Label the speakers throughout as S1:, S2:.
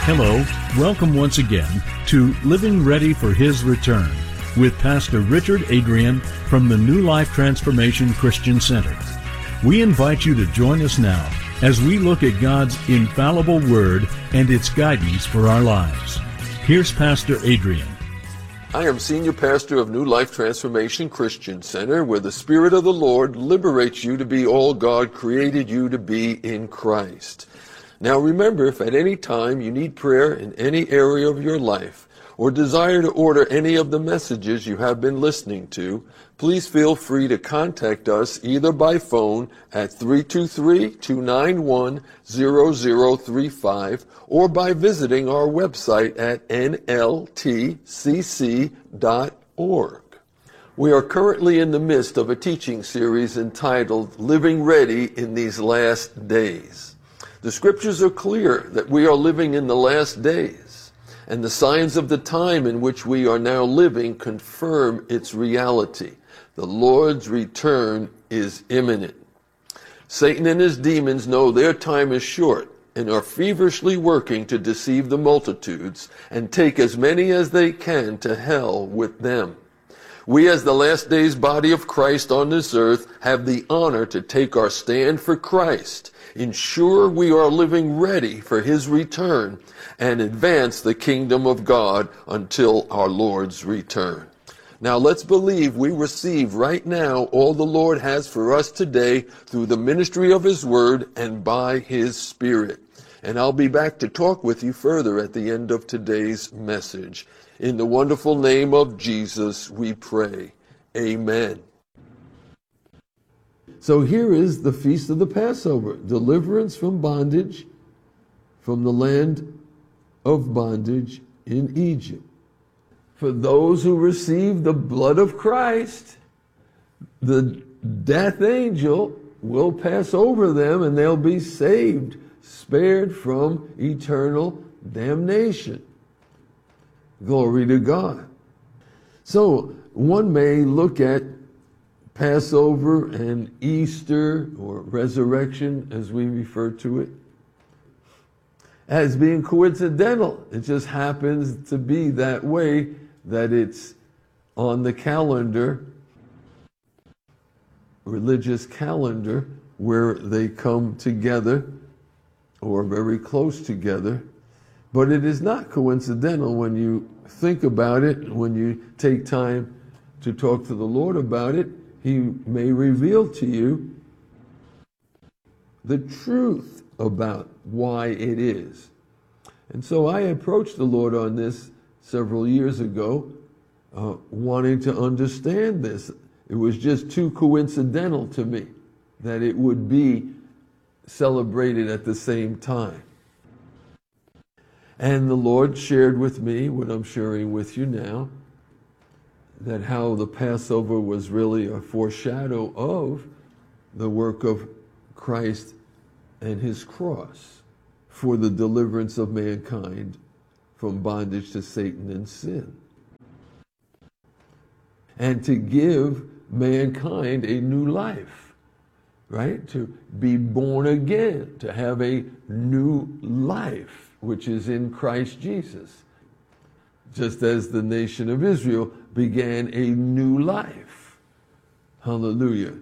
S1: Hello, welcome once again to Living Ready for His Return with Pastor Richard Adrian from the New Life Transformation Christian Center. We invite you to join us now as we look at God's infallible Word and its guidance for our lives. Here's Pastor Adrian.
S2: I am Senior Pastor of New Life Transformation Christian Center, where the Spirit of the Lord liberates you to be all God created you to be in Christ. Now remember, if at any time you need prayer in any area of your life or desire to order any of the messages you have been listening to, please feel free to contact us either by phone at 323-291-0035 or by visiting our website at nltcc.org. We are currently in the midst of a teaching series entitled Living Ready in These Last Days. The scriptures are clear that we are living in the last days, and the signs of the time in which we are now living confirm its reality. The Lord's return is imminent. Satan and his demons know their time is short and are feverishly working to deceive the multitudes and take as many as they can to hell with them. We, as the last days body of Christ on this earth, have the honor to take our stand for Christ, ensure we are living ready for His return, and advance the kingdom of God until our Lord's return. Now let's believe we receive right now all the Lord has for us today through the ministry of His Word and by His Spirit. And I'll be back to talk with you further at the end of today's message. In the wonderful name of Jesus, we pray. Amen. So here is the Feast of the Passover, deliverance from bondage, from the land of bondage in Egypt. For those who receive the blood of Christ, the death angel will pass over them and they'll be saved, spared from eternal damnation. Glory to God. So one may look at Passover and Easter, or resurrection as we refer to it, as being coincidental. It just happens to be that way, that it's on the calendar, religious calendar, where they come together or very close together. But it is not coincidental when you think about it, when you take time to talk to the Lord about it. He may reveal to you the truth about why it is. And so I approached the Lord on this several years ago, wanting to understand this. It was just too coincidental to me that it would be celebrated at the same time. And the Lord shared with me what I'm sharing with you now, that how the Passover was really a foreshadow of the work of Christ and His cross for the deliverance of mankind from bondage to Satan and sin, and to give mankind a new life, right? To be born again, to have a new life, which is in Christ Jesus. Just as the nation of Israel began a new life. Hallelujah.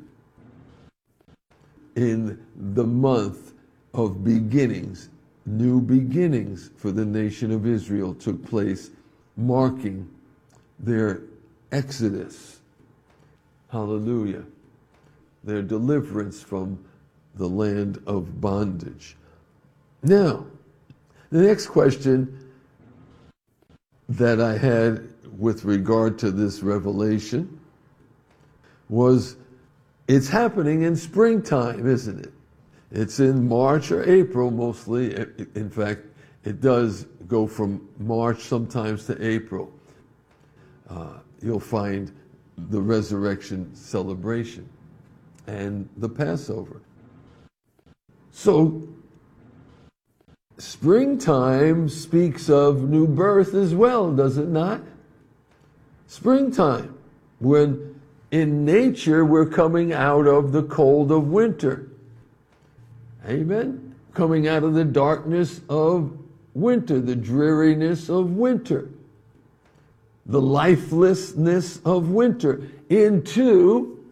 S2: In the month of beginnings, new beginnings for the nation of Israel took place, marking their exodus. Hallelujah. Their deliverance from the land of bondage. Now, the next question that I had with regard to this revelation was, it's happening in springtime, isn't it? It's in March or April mostly. In fact, it does go from March sometimes to April. You'll find the resurrection celebration and the Passover. So, springtime speaks of new birth as well, does it not? Springtime, when in nature we're coming out of the cold of winter. Amen? Coming out of the darkness of winter, the dreariness of winter, the lifelessness of winter, into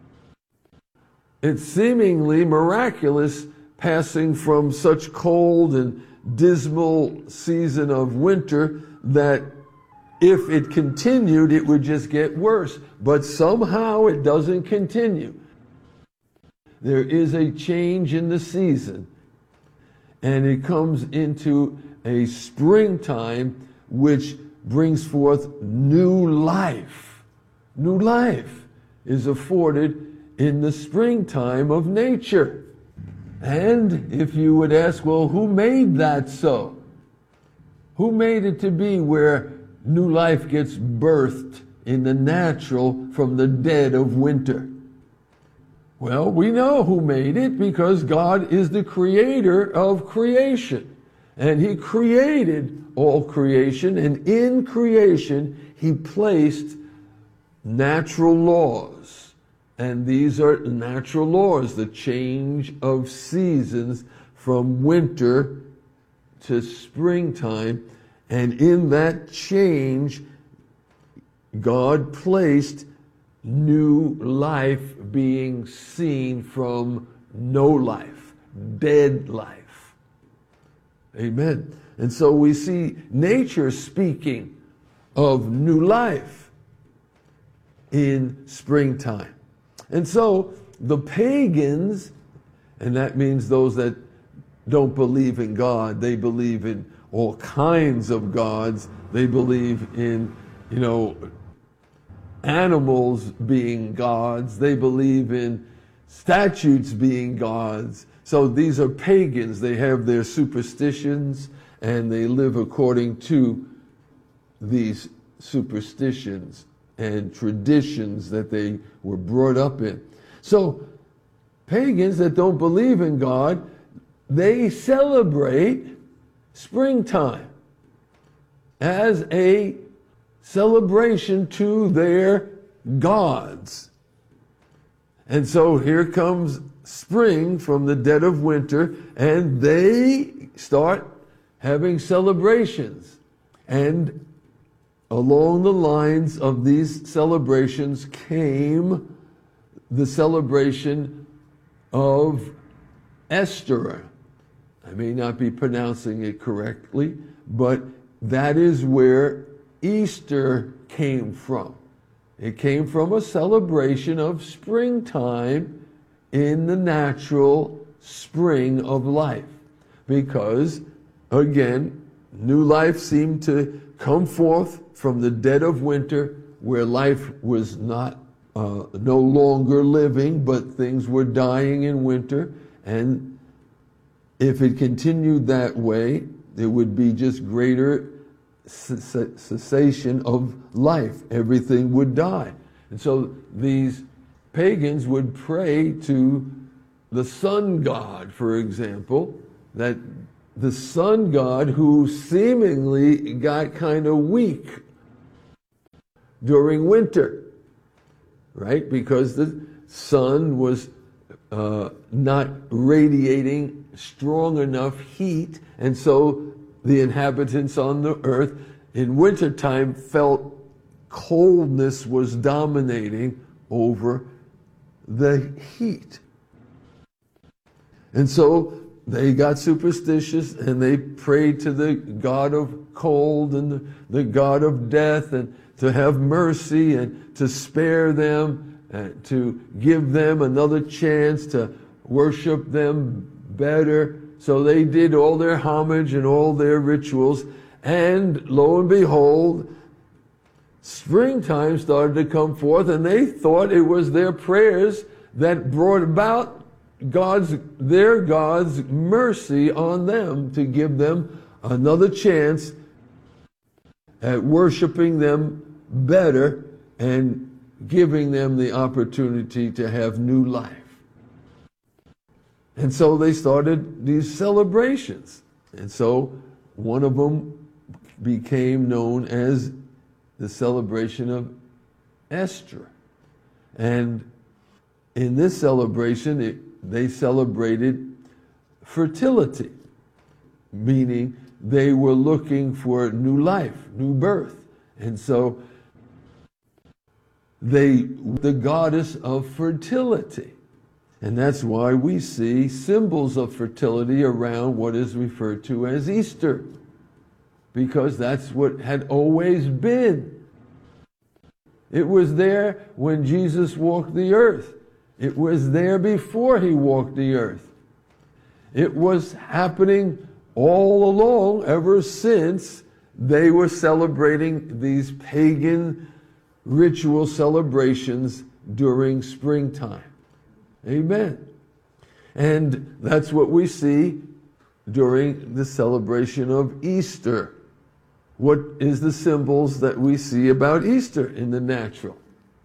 S2: its seemingly miraculous passing from such cold and dismal season of winter that if it continued, it would just get worse. But somehow it doesn't continue. There is a change in the season, and it comes into a springtime which brings forth new life. New life is afforded in the springtime of nature. And if you would ask, well, who made that so? Who made it to be where new life gets birthed in the natural from the dead of winter? Well, we know who made it, because God is the creator of creation. And He created all creation, and in creation He placed natural laws. And these are natural laws, the change of seasons from winter to springtime. And in that change, God placed new life being seen from no life, dead life. Amen. And so we see nature speaking of new life in springtime. And so the pagans, and that means those that don't believe in God, they believe in all kinds of gods. They believe in, animals being gods. They believe in statues being gods. So these are pagans. They have their superstitions, and they live according to these superstitions and traditions that they were brought up in. So pagans that don't believe in God, they celebrate springtime as a celebration to their gods. And so here comes spring from the dead of winter, and they start having celebrations. And along the lines of these celebrations came the celebration of Esther. I may not be pronouncing it correctly, but that is where Easter came from. It came from a celebration of springtime in the natural spring of life. Because, again, new life seemed to come forth from the dead of winter, where life was no longer living, but things were dying in winter. And if it continued that way, there would be just greater cessation of life. Everything would die. And so these pagans would pray to the sun god, for example, that the sun god, who seemingly got kind of weak during winter, right? Because the sun was not radiating strong enough heat, and so the inhabitants on the earth in wintertime felt coldness was dominating over the heat. And so they got superstitious, and they prayed to the god of cold and the god of death, and to have mercy and to spare them, and to give them another chance to worship them better. So they did all their homage and all their rituals, and lo and behold, springtime started to come forth, and they thought it was their prayers that brought about their God's mercy on them, to give them another chance at worshiping them better and giving them the opportunity to have new life. And so they started these celebrations. And so one of them became known as the celebration of Esther. And in this celebration, they celebrated fertility, meaning they were looking for new life, new birth. And so the goddess of fertility. And that's why we see symbols of fertility around what is referred to as Easter, because that's what had always been. It was there when Jesus walked the earth. It was there before he walked the earth. It was happening all along ever since they were celebrating these pagan ritual celebrations during springtime. Amen. And that's what we see during the celebration of Easter. What is the symbols that we see about Easter in the natural?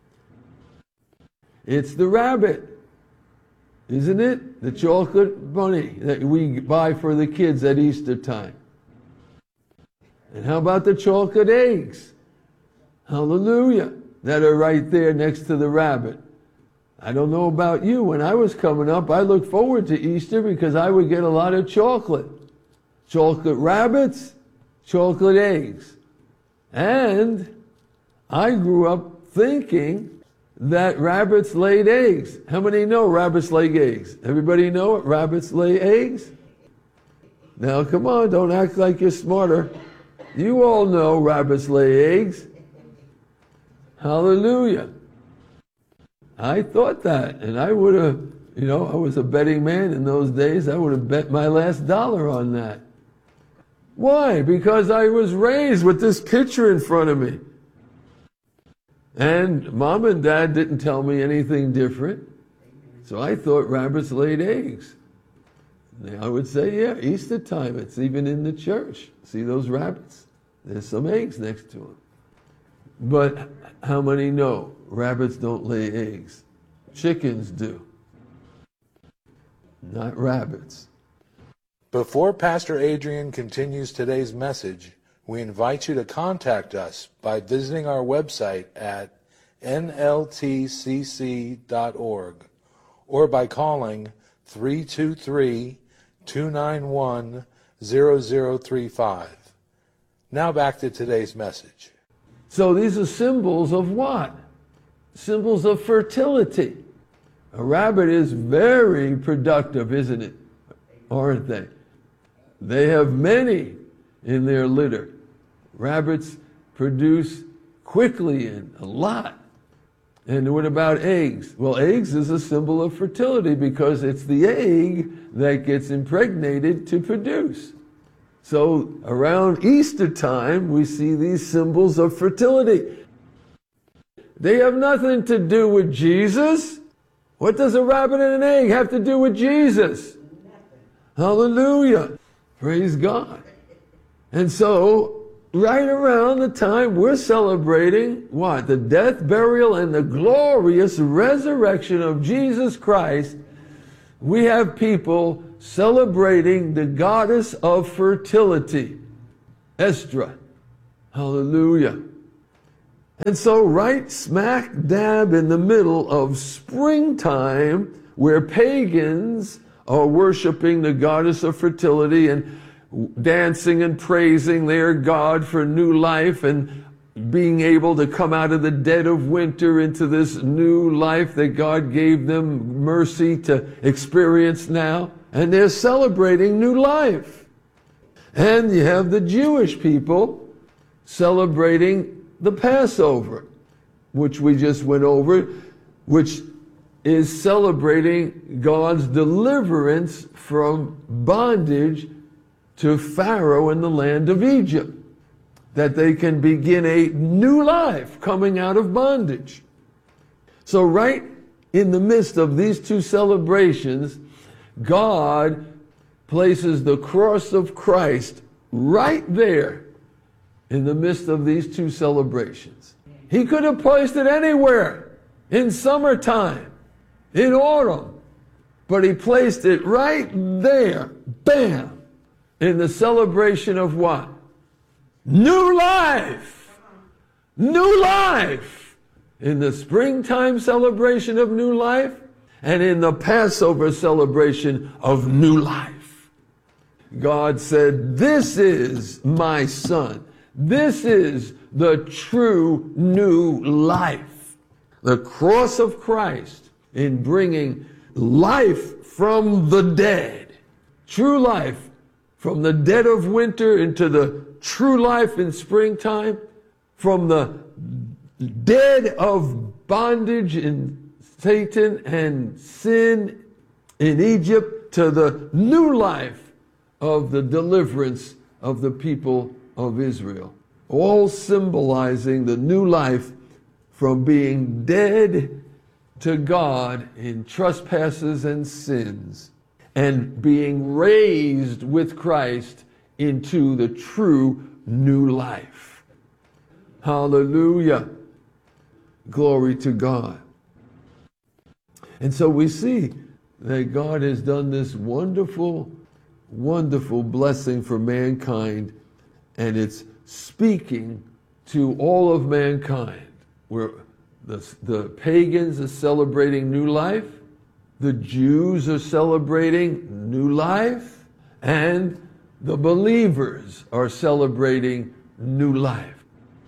S2: It's the rabbit, isn't it? The chocolate bunny that we buy for the kids at Easter time. And how about the chocolate eggs? Hallelujah. That are right there next to the rabbit. I don't know about you. When I was coming up, I looked forward to Easter because I would get a lot of chocolate. Chocolate rabbits, chocolate eggs. And I grew up thinking that rabbits laid eggs. How many know rabbits lay eggs? Everybody know it? Rabbits lay eggs? Now, come on, don't act like you're smarter. You all know rabbits lay eggs. Hallelujah. I thought that, and I would have, I was a betting man in those days. I would have bet my last dollar on that. Why? Because I was raised with this picture in front of me. And Mom and Dad didn't tell me anything different. So I thought rabbits laid eggs. I would say, yeah, Easter time. It's even in the church. See those rabbits? There's some eggs next to them. But how many know rabbits don't lay eggs? Chickens do. Not rabbits.
S3: Before Pastor Adrian continues today's message, we invite you to contact us by visiting our website at nltcc.org or by calling 323-291-0035. Now back to today's message.
S2: So these are symbols of what? Symbols of fertility. A rabbit is very productive, isn't it? Aren't they? They have many in their litter. Rabbits produce quickly and a lot. And what about eggs? Well, eggs is a symbol of fertility because it's the egg that gets impregnated to produce. So around Easter time, we see these symbols of fertility. They have nothing to do with Jesus. What does a rabbit and an egg have to do with Jesus? Hallelujah. Praise God. And so, right around the time we're celebrating what? The death, burial, and the glorious resurrection of Jesus Christ, we have people celebrating the goddess of fertility, Estra. Hallelujah. And so right smack dab in the middle of springtime, where pagans are worshiping the goddess of fertility and dancing and praising their God for new life and being able to come out of the dead of winter into this new life that God gave them mercy to experience now. And they're celebrating new life. And you have the Jewish people celebrating the Passover, which we just went over, which is celebrating God's deliverance from bondage to Pharaoh in the land of Egypt, that they can begin a new life coming out of bondage. So right in the midst of these two celebrations, God places the cross of Christ right there in the midst of these two celebrations. He could have placed it anywhere, in summertime, in autumn, but he placed it right there, bam, in the celebration of what? New life! New life! In the springtime celebration of new life, and in the Passover celebration of new life. God said, "This is my son. This is the true new life." The cross of Christ in bringing life from the dead, true life from the dead of winter into the true life in springtime, from the dead of bondage in Satan and sin in Egypt to the new life of the deliverance of the people of Israel. All symbolizing the new life from being dead to God in trespasses and sins, and being raised with Christ into the true new life. Hallelujah. Glory to God. And so we see that God has done this wonderful, wonderful blessing for mankind, and it's speaking to all of mankind. Where the pagans are celebrating new life, the Jews are celebrating new life, and the believers are celebrating new life.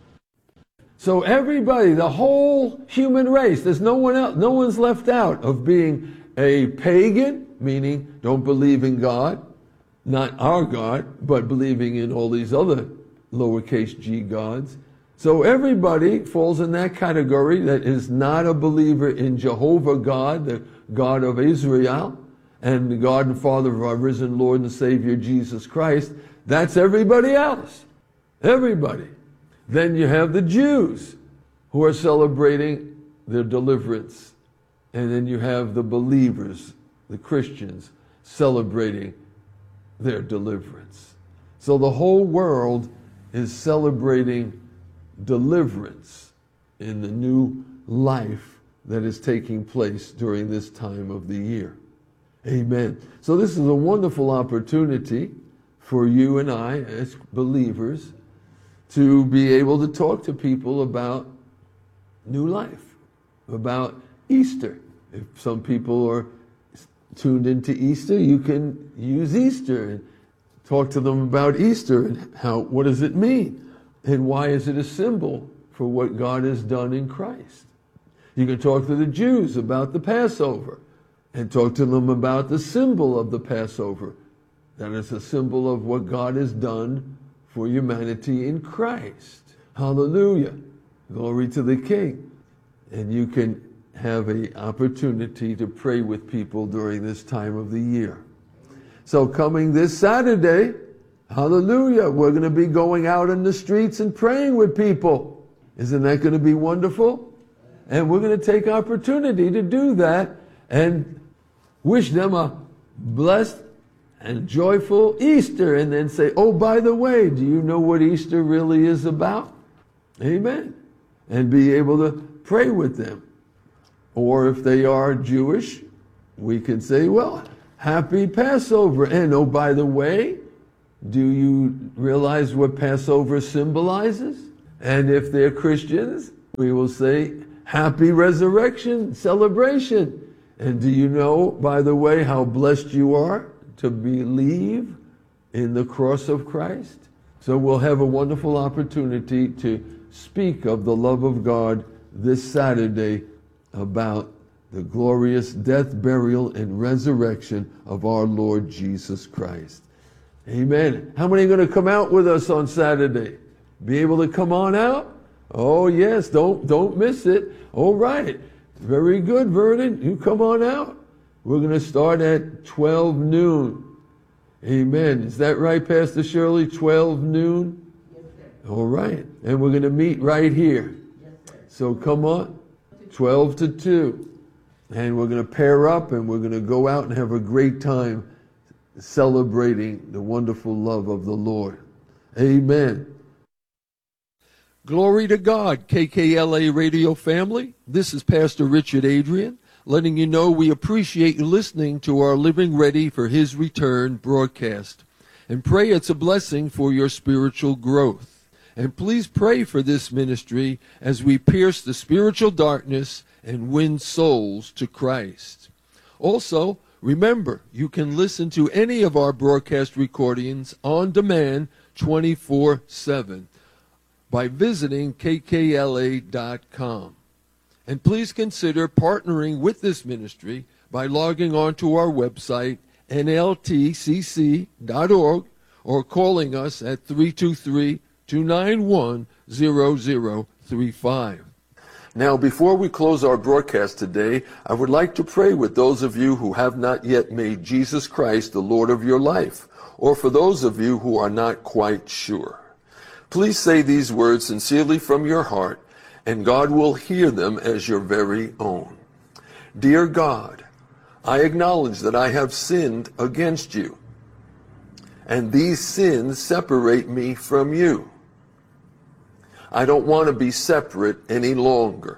S2: So everybody, the whole human race, there's no one else, no one's left out of being a pagan, meaning don't believe in God, not our God, but believing in all these other lowercase g gods. So everybody falls in that category that is not a believer in Jehovah God, the God of Israel, and the God and Father of our risen Lord and Savior Jesus Christ. That's everybody else. Everybody. Then you have the Jews who are celebrating their deliverance. And then you have the believers, the Christians, celebrating their deliverance. So the whole world is celebrating deliverance in the new life that is taking place during this time of the year. Amen. So this is a wonderful opportunity for you and I as believers to be able to talk to people about new life, about Easter. If some people are tuned into Easter, you can use Easter and talk to them about Easter and what does it mean? And why is it a symbol for what God has done in Christ? You can talk to the Jews about the Passover and talk to them about the symbol of the Passover. That is a symbol of what God has done for humanity in Christ. Hallelujah. Glory to the King. And you can have an opportunity to pray with people during this time of the year. So coming this Saturday, hallelujah, we're going to be going out in the streets and praying with people. Isn't that going to be wonderful? And we're going to take opportunity to do that and wish them a blessed and joyful Easter, and then say, oh, by the way, do you know what Easter really is about? Amen. And be able to pray with them. Or if they are Jewish, we can say, well, happy Passover. And oh, by the way, do you realize what Passover symbolizes? And if they're Christians, we will say, happy resurrection celebration. And do you know, by the way, how blessed you are to believe in the cross of Christ? So we'll have a wonderful opportunity to speak of the love of God this Saturday about the glorious death, burial, and resurrection of our Lord Jesus Christ. Amen. How many are going to come out with us on Saturday? Be able to come on out? Oh, yes. Don't miss it. All right. Very good, Vernon. You come on out. We're going to start at 12 noon. Amen. Is that right, Pastor Shirley? 12 noon? Yes, sir. All right. And we're going to meet right here. Yes, sir. So come on. 12 to 2. And we're going to pair up and we're going to go out and have a great time celebrating the wonderful love of the Lord. Amen. Glory to God, KKLA radio family. This is Pastor Richard Adrian, letting you know we appreciate you listening to our Living Ready for His Return broadcast. And pray it's a blessing for your spiritual growth. And please pray for this ministry as we pierce the spiritual darkness and win souls to Christ. Also, Remember, you can listen to any of our broadcast recordings on demand 24/7 by visiting kkla.com. And please consider partnering with this ministry by logging on to our website, nltcc.org, or calling us at 323-291-0035. Now, before we close our broadcast today, I would like to pray with those of you who have not yet made Jesus Christ the Lord of your life, or for those of you who are not quite sure. Please say these words sincerely from your heart, and God will hear them as your very own. Dear God, I acknowledge that I have sinned against you, and these sins separate me from you. I don't want to be separate any longer.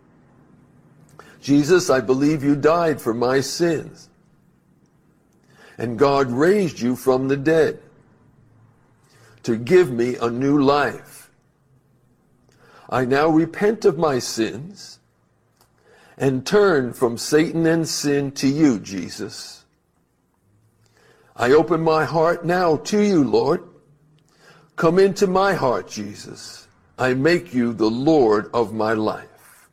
S2: Jesus, I believe you died for my sins, and God raised you from the dead to give me a new life. I now repent of my sins and turn from Satan and sin to you, Jesus. I open my heart now to you, Lord. Come into my heart, Jesus. I make you the Lord of my life.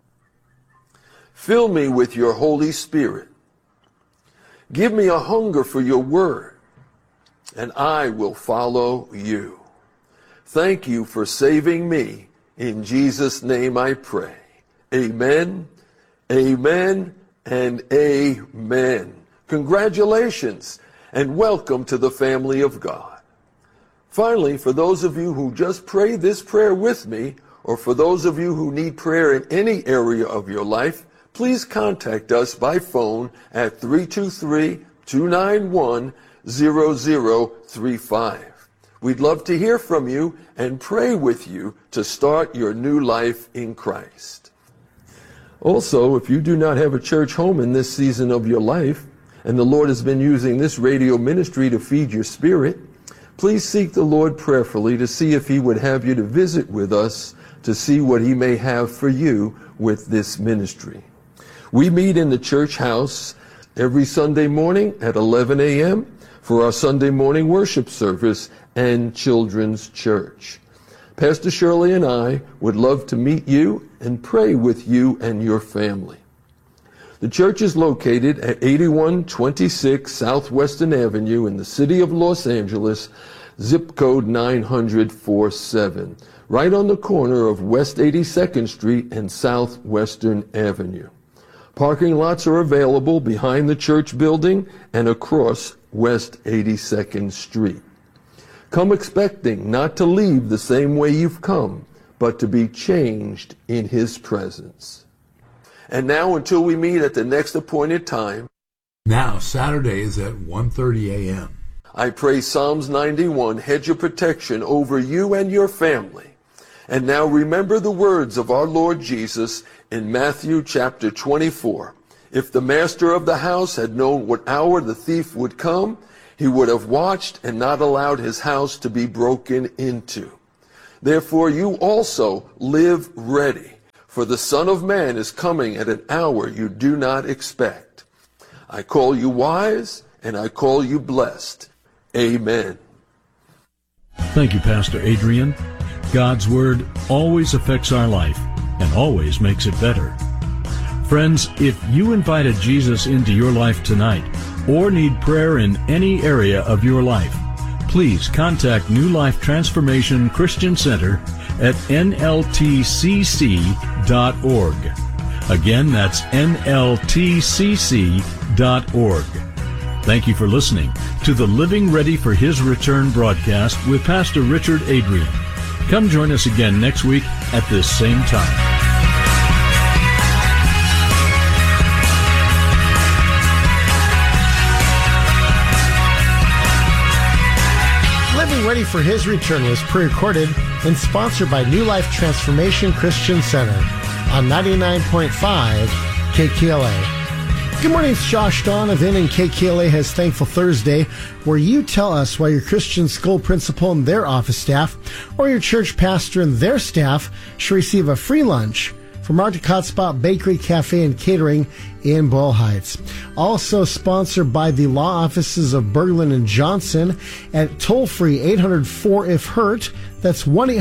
S2: Fill me with your Holy Spirit. Give me a hunger for your word, and I will follow you. Thank you for saving me. In Jesus' name I pray. Amen, amen, and amen. Congratulations, and welcome to the family of God. Finally, for those of you who just prayed this prayer with me, or for those of you who need prayer in any area of your life, please contact us by phone at 323-291-0035. We'd love to hear from you and pray with you to start your new life in Christ. Also, if you do not have a church home in this season of your life, and the Lord has been using this radio ministry to feed your spirit, please seek the Lord prayerfully to see if he would have you to visit with us to see what he may have for you with this ministry. We meet in the church house every Sunday morning at 11 a.m. for our Sunday morning worship service and children's church. Pastor Shirley and I would love to meet you and pray with you and your family. The church is located at 8126 Southwestern Avenue in the city of Los Angeles, zip code 90047, right on the corner of West 82nd Street and Southwestern Avenue. Parking lots are available behind the church building and across West 82nd Street. Come expecting not to leave the same way you've come, but to be changed in his presence. And now, until we meet at the next appointed time,
S3: now Saturdays at 1:30 a.m.
S2: I pray Psalms 91 hedge of protection over you and your family. And now remember the words of our Lord Jesus in Matthew chapter 24. If the master of the house had known what hour the thief would come, he would have watched and not allowed his house to be broken into. Therefore you also live ready, for the Son of Man is coming at an hour you do not expect. I call you wise, and I call you blessed. Amen.
S1: Thank you, Pastor Adrian. God's Word always affects our life and always makes it better. Friends, if you invited Jesus into your life tonight or need prayer in any area of your life, please contact New Life Transformation Christian Center at nltcc.org. Again, that's nltcc.org. Thank you for listening to the Living Ready for His Return broadcast with Pastor Richard Adrian. Come join us again next week at this same time.
S4: Living Ready for His Return was pre-recorded and sponsored by New Life Transformation Christian Center on 99.5 KKLA. Good morning, it's Josh Donovan, and KKLA has Thankful Thursday, where you tell us why your Christian school principal and their office staff, or your church pastor and their staff, should receive a free lunch from Arctic Hotspot Bakery, Cafe, and Catering in Boyle Heights. Also sponsored by the law offices of Berglund and Johnson at toll-free 800-4-IF-HURT. That's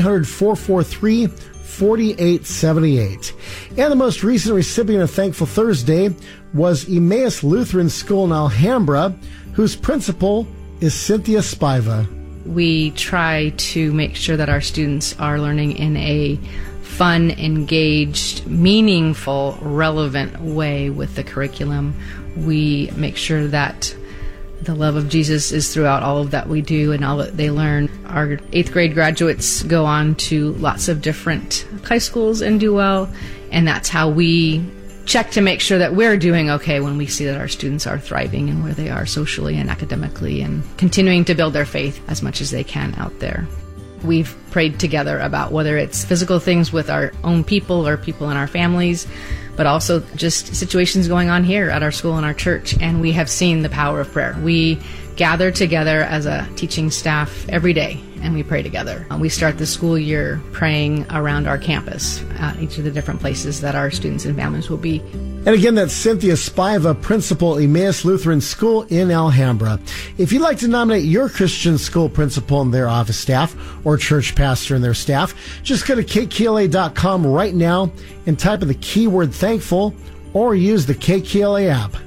S4: 1-800-443-4878. And the most recent recipient of Thankful Thursday was Emmaus Lutheran School in Alhambra, whose principal is Cynthia Spiva.
S5: We try to make sure that our students are learning in a fun, engaged, meaningful, relevant way with the curriculum. We make sure that the love of Jesus is throughout all of that we do and all that they learn. Our 8th grade graduates go on to lots of different high schools and do well, and that's how we check to make sure that we're doing okay when we see that our students are thriving and where they are socially and academically and continuing to build their faith as much as they can out there. We've prayed together about whether it's physical things with our own people or people in our families, but also just situations going on here at our school and our church, and we have seen the power of prayer. We gather together as a teaching staff every day, and we pray together. We start the school year praying around our campus at each of the different places that our students and families will be.
S4: And again, that's Cynthia Spiva, principal, Emmaus Lutheran School in Alhambra. If you'd like to nominate your Christian school principal and their office staff or church pastor and their staff, just go to kkla.com right now and type in the keyword thankful or use the KKLA app.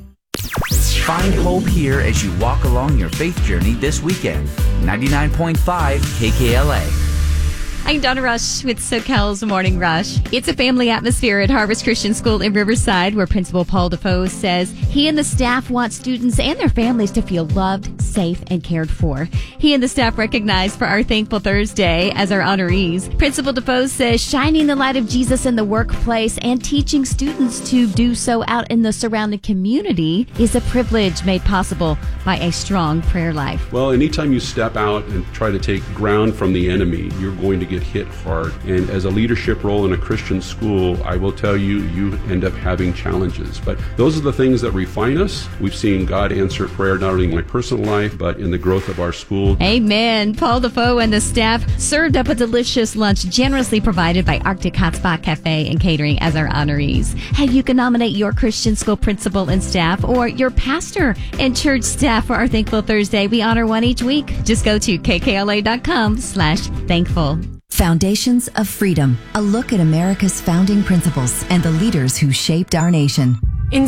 S6: Find hope here as you walk along your faith journey this weekend. 99.5 KKLA.
S7: I'm Donna Rush with SoCal's Morning Rush. It's a family atmosphere at Harvest Christian School in Riverside, where Principal Paul Defoe says he and the staff want students and their families to feel loved, safe, and cared for. He and the staff recognized for our Thankful Thursday as our honorees. Principal Defoe says shining the light of Jesus in the workplace and teaching students to do so out in the surrounding community is a privilege made possible by a strong prayer life.
S8: Well, anytime you step out and try to take ground from the enemy, you're going to get hit hard. And as a leadership role in a Christian school, I will tell you, you end up having challenges. But those are the things that refine us. We've seen God answer prayer not only in my personal life, but in the growth of our school.
S7: Amen. Paul Defoe and the staff served up a delicious lunch generously provided by Arctic Hotspot Cafe and Catering as our honorees. Hey, you can nominate your Christian school principal and staff or your pastor and church staff for our Thankful Thursday. We honor one each week. Just go to kkla.com/thankful.
S9: Foundations of Freedom, a look at America's founding principles and the leaders who shaped our nation.
S10: In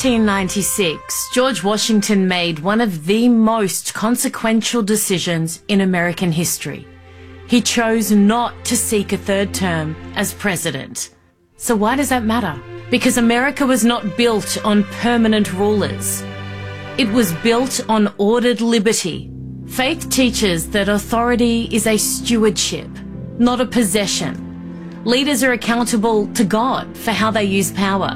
S10: 1796, George Washington made one of the most consequential decisions in American history. He chose not to seek a third term as president. So why does that matter? Because America was not built on permanent rulers. It was built on ordered liberty. Faith teaches that authority is a stewardship, not a possession. Leaders are accountable to God for how they use power.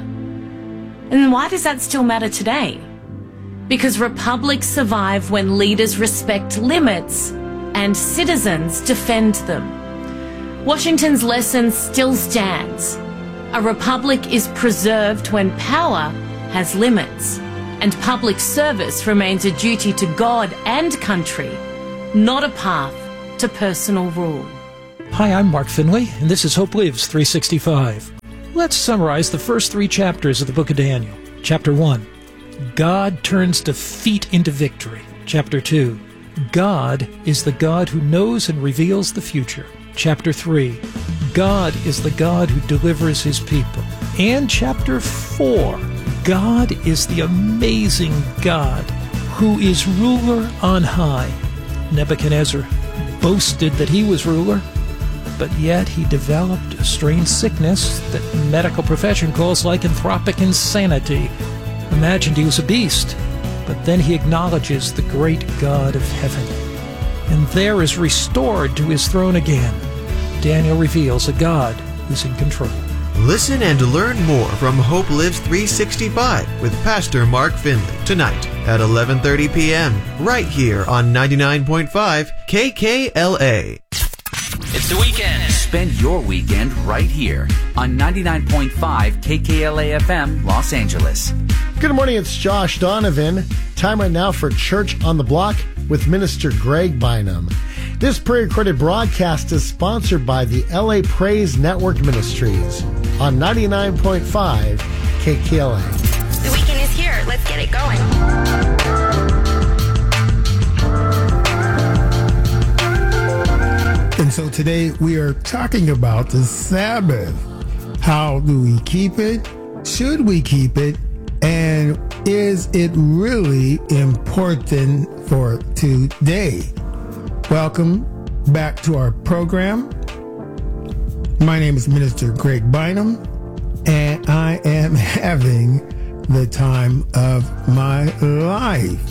S10: And why does that still matter today? Because republics survive when leaders respect limits and citizens defend them. Washington's lesson still stands. A republic is preserved when power has limits, and public service remains a duty to God and country, not a path to personal rule.
S11: Hi, I'm Mark Finley, and this is Hope Lives 365. Let's summarize the first 3 chapters of the book of Daniel. Chapter 1, God turns defeat into victory. Chapter 2, God is the God who knows and reveals the future. Chapter 3, God is the God who delivers his people. And Chapter 4, God is the amazing God who is ruler on high. Nebuchadnezzar boasted that he was ruler, but yet he developed a strange sickness that the medical profession calls lycanthropic insanity. Imagined he was a beast, but then he acknowledges the great God of heaven, and there is restored to his throne again. Daniel reveals a God who's in control.
S12: Listen and learn more from Hope Lives 365 with Pastor Mark Finley tonight at 11:30 p.m. right here on 99.5 KKLA.
S6: It's the weekend. Spend your weekend right here on 99.5 KKLA FM, Los Angeles.
S4: Good morning, it's Josh Donovan. Time right now for Church on the Block with Minister Greg Bynum. This pre-recorded broadcast is sponsored by the LA Praise Network Ministries. on 99.5 KKLA.
S13: The weekend is here. Let's get it going.
S14: And so today we are talking about the Sabbath. How do we keep it? Should we keep it? And is it really important for today? Welcome back to our program. My name is Minister Greg Bynum, and I am having the time of my life.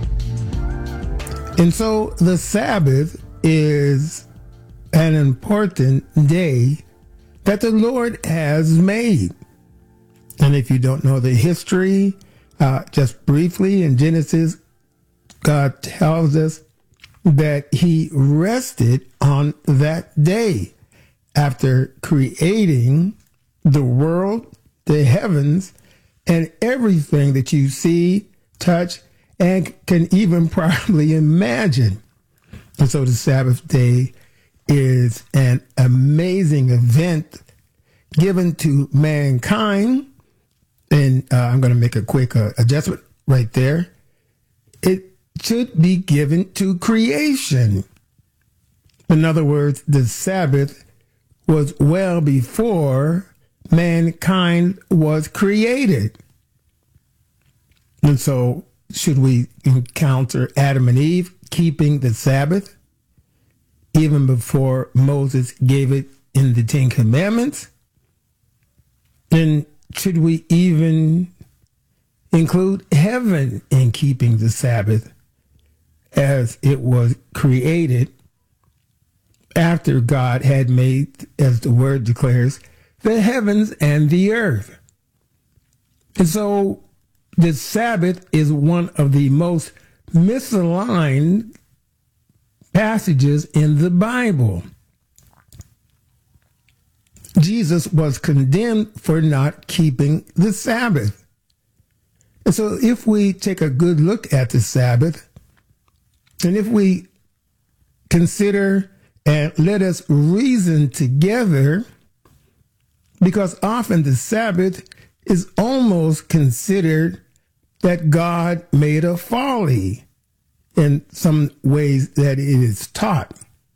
S14: And so the Sabbath is an important day that the Lord has made. And if you don't know the history, just briefly in Genesis, God tells us that he rested on that day after creating the world, the heavens, and everything that you see, touch, and can even probably imagine. And so the Sabbath day is an amazing event given to mankind. And I'm going to make a quick adjustment right there. It should be given to creation. In other words, the Sabbath was well before mankind was created. And so, should we encounter Adam and Eve keeping the Sabbath even before Moses gave it in the Ten Commandments? And should we even include heaven in keeping the Sabbath as it was created after God had made, as the word declares, the heavens and the earth? And so the Sabbath is one of the most misaligned passages in the Bible. Jesus was condemned for not keeping the Sabbath. And so if we take a good look at the Sabbath, and if we consider and let us reason together, because often the Sabbath is almost considered that God made a folly in some ways that it is taught.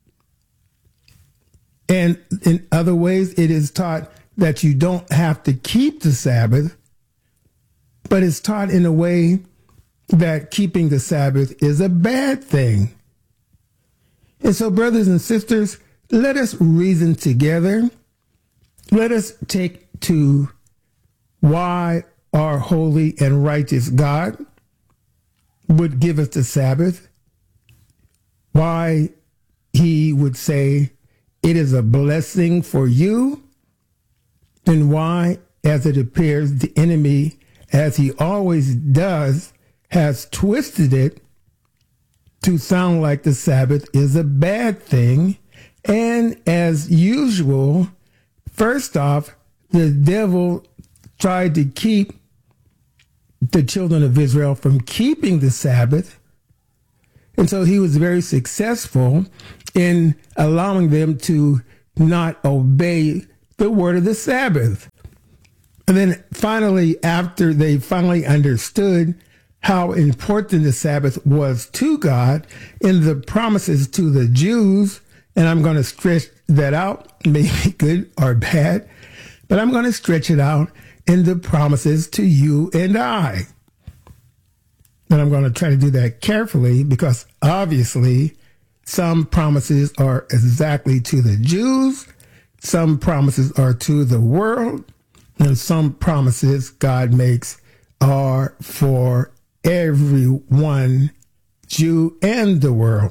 S14: And in other ways, it is taught that you don't have to keep the Sabbath, but it's taught in a way that keeping the Sabbath is a bad thing. And so, brothers and sisters, let us reason together. Let us take to why our holy and righteous God would give us the Sabbath, why he would say it is a blessing for you, and why, as it appears, the enemy, as he always does, has twisted it to sound like the Sabbath is a bad thing. And as usual, first off, the devil tried to keep the children of Israel from keeping the Sabbath. And so he was very successful in allowing them to not obey the word of the Sabbath. And then finally, after they finally understood how important the Sabbath was to God in the promises to the Jews, and I'm going to stretch that out, maybe good or bad, but I'm going to stretch it out in the promises to you and I. And I'm going to try to do that carefully because obviously some promises are exactly to the Jews, some promises are to the world, and some promises God makes are for everyone, Jew and the world.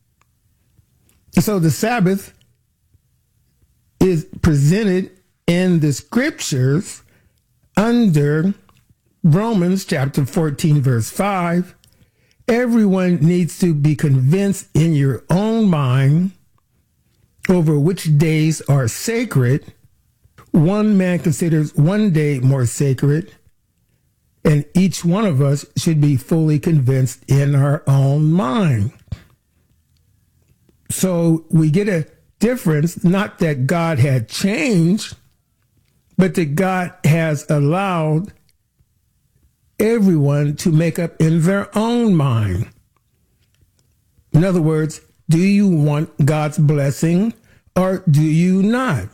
S14: So the Sabbath is presented in the scriptures under Romans chapter 14, verse 5. Everyone needs to be convinced in your own mind over which days are sacred. One man considers one day more sacred, and each one of us should be fully convinced in our own mind. So we get a difference, not that God had changed, but that God has allowed everyone to make up in their own mind. In other words, do you want God's blessing or do you not?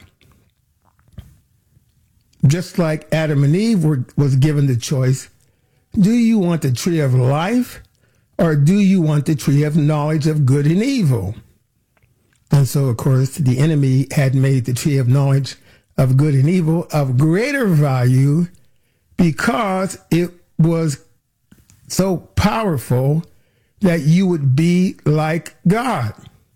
S14: Just like Adam and Eve was given the choice, do you want the tree of life or do you want the tree of knowledge of good and evil? And so, of course, the enemy had made the tree of knowledge of good and evil of greater value because it was so powerful that you would be like God.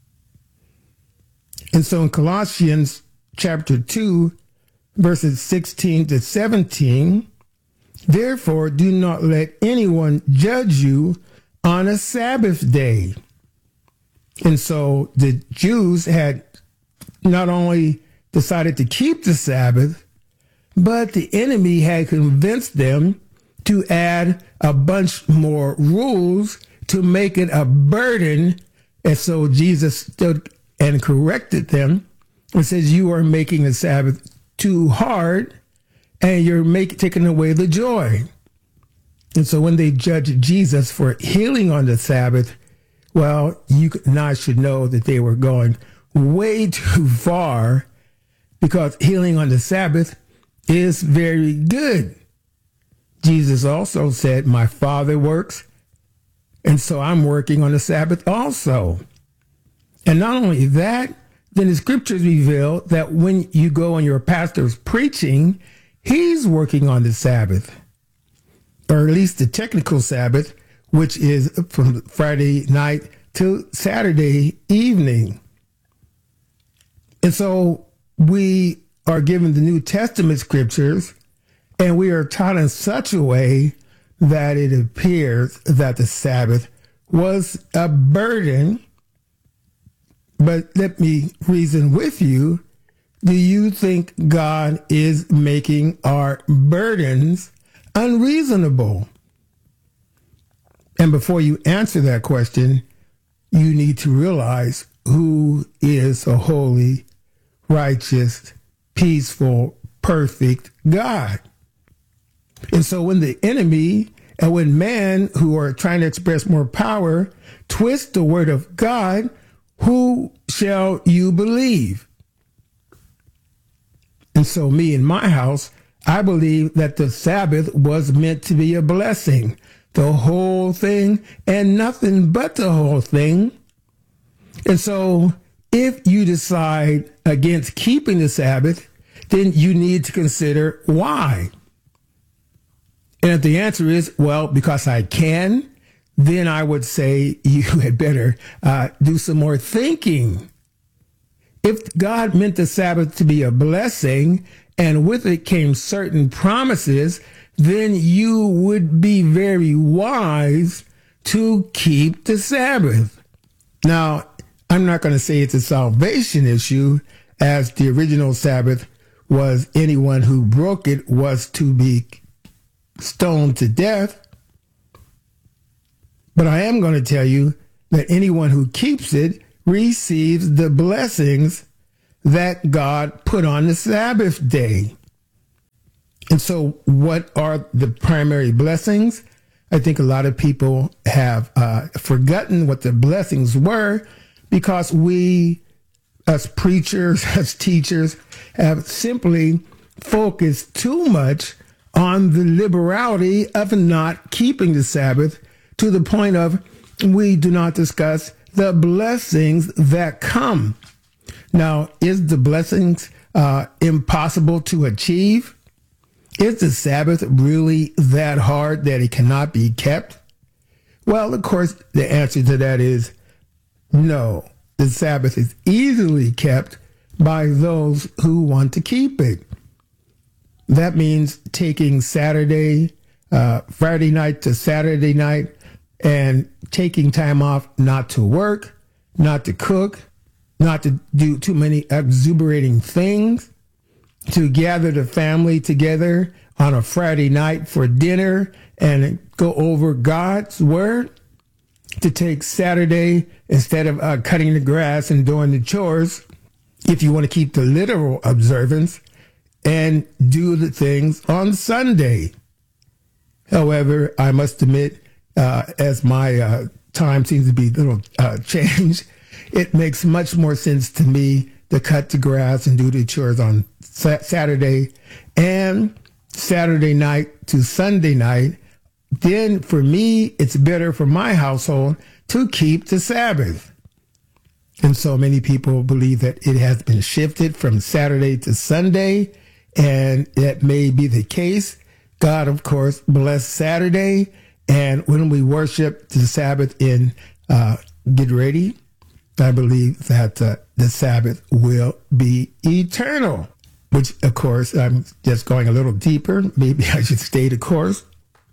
S14: And so in Colossians chapter 2, verses 16 to 17, therefore do not let anyone judge you on a Sabbath day. And so the Jews had not only decided to keep the Sabbath, but the enemy had convinced them to add a bunch more rules to make it a burden. And so Jesus stood and corrected them and says, you are making the Sabbath too hard and you're taking away the joy. And so when they judged Jesus for healing on the Sabbath, well, you now should know that they were going way too far, because healing on the Sabbath is very good. Jesus also said, my Father works, and so I'm working on the Sabbath also. And not only that, then the scriptures reveal that when you go and your pastor's preaching, he's working on the Sabbath, or at least the technical Sabbath, which is from Friday night to Saturday evening. And so we are given the New Testament scriptures, and we are taught in such a way that it appears that the Sabbath was a burden. But let me reason with you. Do you think God is making our burdens unreasonable? And before you answer that question, you need to realize who is a holy, righteous, peaceful, perfect God. And so when the enemy and when man, who are trying to express more power, twist the word of God, who shall you believe? And so me in my house, I believe that the Sabbath was meant to be a blessing. The whole thing and nothing but the whole thing. And so if you decide against keeping the Sabbath, then you need to consider why. And if the answer is, well, because I can, then I would say you had better do some more thinking. If God meant the Sabbath to be a blessing, and with it came certain promises, then you would be very wise to keep the Sabbath. Now, I'm not going to say it's a salvation issue, as the original Sabbath was anyone who broke it was to be stoned to death. But I am going to tell you that anyone who keeps it receives the blessings that God put on the Sabbath day. And so what are the primary blessings? I think a lot of people have forgotten what the blessings were, because we, as preachers, as teachers, have simply focused too much on the liberality of not keeping the Sabbath, to the point of we do not discuss the blessings that come. Now, is the blessings impossible to achieve? Is the Sabbath really that hard that it cannot be kept? Well, of course, the answer to that is no. The Sabbath is easily kept by those who want to keep it. That means taking Friday night to Saturday night, and taking time off not to work, not to cook, not to do too many exuberating things, to gather the family together on a Friday night for dinner and go over God's word, to take Saturday, instead of cutting the grass and doing the chores, if you want to keep the literal observance, and do the things on Sunday. However, I must admit, as my time seems to be a little changed, it makes much more sense to me to cut the grass and do the chores on Saturday and Saturday night to Sunday night. Then for me, it's better for my household to keep the Sabbath. And so many people believe that it has been shifted from Saturday to Sunday, and that may be the case. God, of course, bless Saturday, and when we worship the Sabbath in Get Ready, I believe that the Sabbath will be eternal, which, of course, I'm just going a little deeper. Maybe I should stay the course.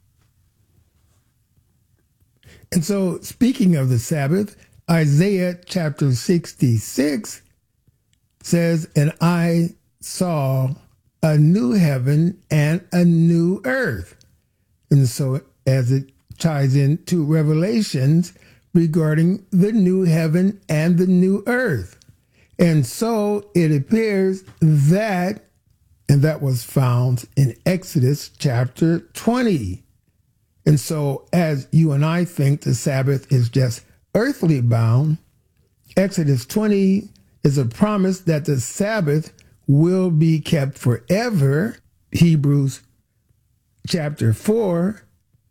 S14: And so, speaking of the Sabbath, Isaiah chapter 66 says, "And I saw a new heaven and a new earth." And so, as it ties into Revelations regarding the new heaven and the new earth. And so it appears that, and that was found in Exodus chapter 20. And so as you and I think the Sabbath is just earthly bound, Exodus 20 is a promise that the Sabbath will be kept forever. Hebrews chapter 4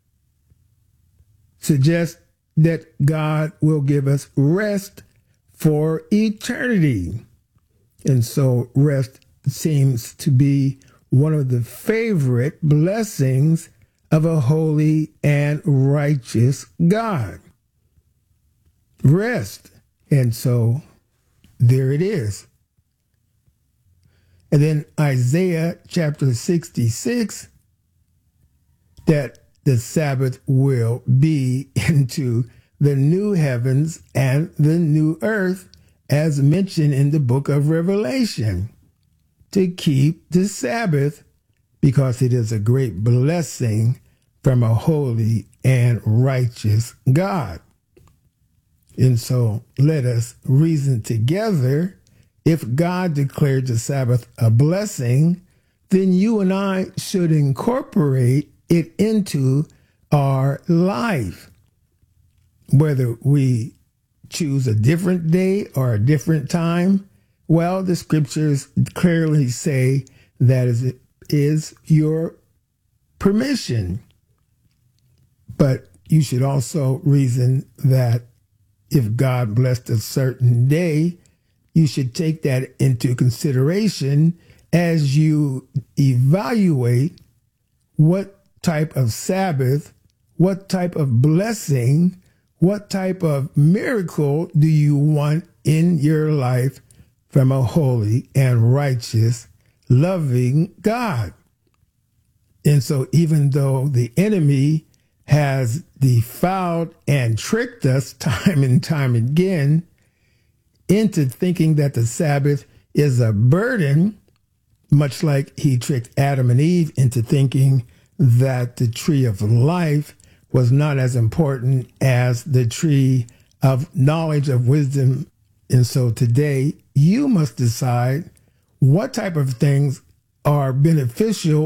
S14: suggests that God will give us rest for eternity. And so rest seems to be one of the favorite blessings of a holy and righteous God. Rest. And so there it is. And then Isaiah chapter 66, that the Sabbath will be into the new heavens and the new earth, as mentioned in the book of Revelation, to keep the Sabbath, because it is a great blessing from a holy and righteous God. And so let us reason together. If God declared the Sabbath a blessing, then you and I should incorporate it into our life. Whether we choose a different day or a different time, well, the scriptures clearly say that is your permission. But you should also reason that if God blessed a certain day, you should take that into consideration as you evaluate what type of Sabbath, what type of blessing, what type of miracle do you want in your life from a holy and righteous, loving God? And so even though the enemy has defiled and tricked us time and time again into thinking that the Sabbath is a burden, much like he tricked Adam and Eve into thinking that the tree of life was not as important as the tree of knowledge of wisdom. And so today you must decide what type of things are beneficial